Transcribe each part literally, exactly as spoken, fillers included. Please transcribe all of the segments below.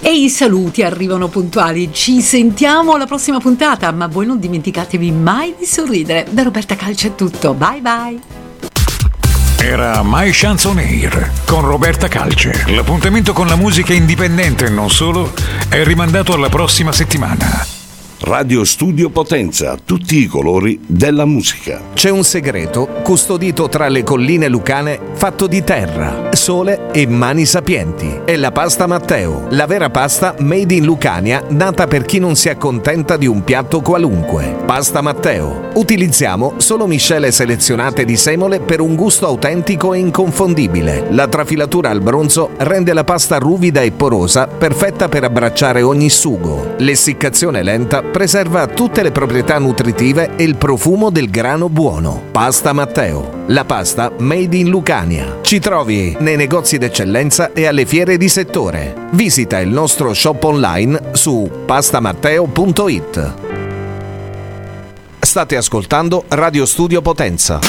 E i saluti arrivano puntuali. Ci sentiamo alla prossima puntata, ma voi non dimenticatevi mai di sorridere. Da Roberta Calce è tutto. Bye bye. Era My Chance on Air con Roberta Calce. L'appuntamento con la musica indipendente e non solo è rimandato alla prossima settimana. Radio Studio Potenza, tutti i colori della musica. C'è un segreto custodito tra le colline lucane, fatto di terra, sole e mani sapienti. È la pasta Matteo, la vera pasta made in Lucania, nata per chi non si accontenta di un piatto qualunque. Pasta Matteo. Utilizziamo solo miscele selezionate di semole per un gusto autentico e inconfondibile. La trafilatura al bronzo rende la pasta ruvida e porosa, perfetta per abbracciare ogni sugo. L'essiccazione lenta preserva tutte le proprietà nutritive e il profumo del grano buono. Pasta Matteo, la pasta made in Lucania. Ci trovi nei negozi d'eccellenza e alle fiere di settore. Visita il nostro shop online su pastamatteo punto it. State ascoltando Radio Studio Potenza.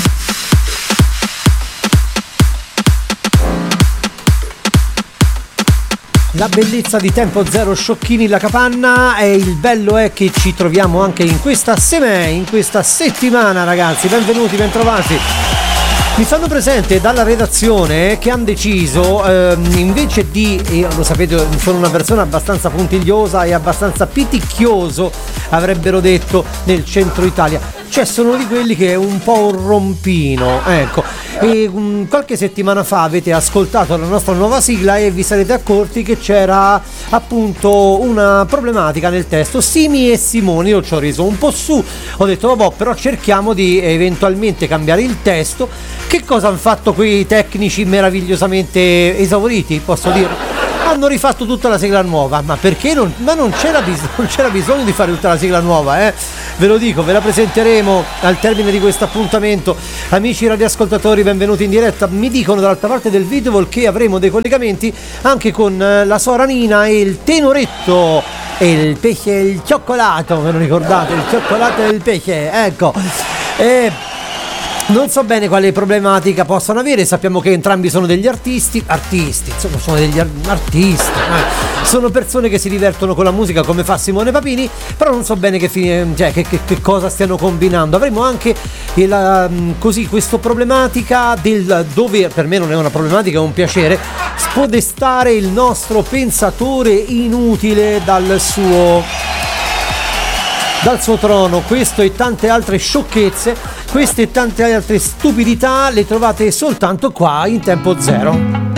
La bellezza di Tempo Zero, Sciocchini la Capanna, e il bello è che ci troviamo anche in questa seme, in questa settimana, ragazzi. Benvenuti, bentrovati. Mi fanno presente dalla redazione che hanno deciso, ehm, invece di, io lo sapete, sono una persona abbastanza puntigliosa e abbastanza piticchioso, avrebbero detto, nel centro Italia. Cioè sono di quelli che è un po' un rompino, ecco. E um, qualche settimana fa avete ascoltato la nostra nuova sigla e vi sarete accorti che c'era appunto una problematica nel testo. Simi e Simoni, io ci ho riso un po' su, ho detto vabbè, però cerchiamo di eventualmente cambiare il testo. Che cosa hanno fatto quei tecnici meravigliosamente esauriti, posso dire? Hanno rifatto tutta la sigla nuova, ma perché non? Ma non c'era, bis- non c'era bisogno di fare tutta la sigla nuova, eh? Ve lo dico, ve la presenteremo al termine di questo appuntamento. Amici radioascoltatori, benvenuti in diretta. Mi dicono dall'altra parte del video che avremo dei collegamenti anche con la Sora Nina e il Tenoretto e il pesce e il cioccolato, ve lo ricordate? Il cioccolato e il pesce, ecco. E non so bene quale problematica possano avere, sappiamo che entrambi sono degli artisti, artisti, insomma sono degli ar- artisti, eh. Sono persone che si divertono con la musica come fa Simone Papini, però non so bene che, fine, cioè, che, che, che cosa stiano combinando. Avremo anche il, um, così, questa problematica del dover, per me non è una problematica, è un piacere, spodestare il nostro pensatore inutile dal suo... dal suo trono. Questo e tante altre sciocchezze, queste e tante altre stupidità le trovate soltanto qua in Tempo Zero.